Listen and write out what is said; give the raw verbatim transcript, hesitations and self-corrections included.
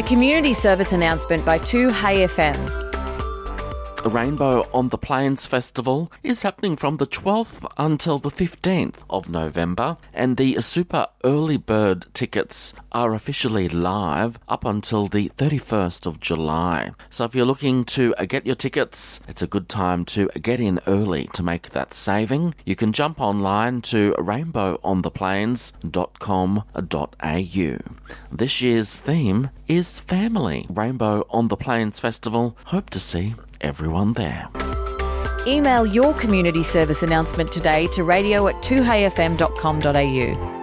A community service announcement by two Hey F M. The Rainbow on the Plains Festival is happening from the twelfth until the fifteenth of November, and the super early bird tickets are officially live up until the thirty-first of July. So if you're looking to get your tickets, it's a good time to get in early to make that saving. You can jump online to rainbow on the plains dot com dot a u. This year's theme is family. Rainbow on the Plains Festival. Hope to see everyone there. Email your community service announcement today to radio at two hey f m dot com dot a u.